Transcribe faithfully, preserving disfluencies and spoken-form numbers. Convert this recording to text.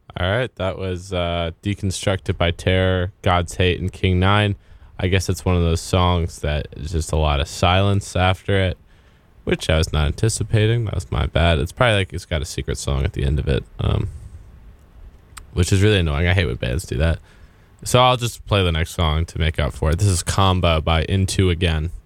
All right, that was uh, Deconstructed by Terror, God's Hate, and King Nine. I guess it's one of those songs that is just a lot of silence after it, which I was not anticipating. That was my bad. It's probably like it's got a secret song at the end of it, um, which is really annoying. I hate when bands do that. So I'll just play the next song to make up for it. This is Combo by Into Again.